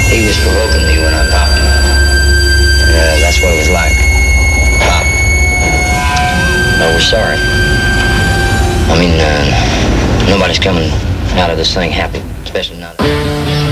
He was provoking me when I popped him. That's what it was like. Pop. No, we're sorry. I mean, nobody's coming out of this thing happy, especially not.